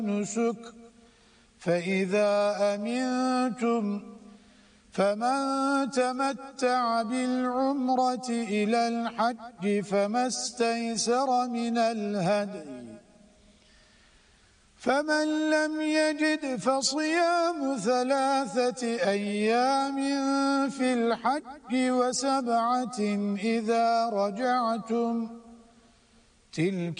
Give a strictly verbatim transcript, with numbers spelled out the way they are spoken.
النسك فإذا أمنتم فمن تمتع بالعمرة إلى الحج فما استيسر من الهدي فمن لم يجد فصيام ثلاثة أيام في الحج وسبعة إذا رجعتم تلك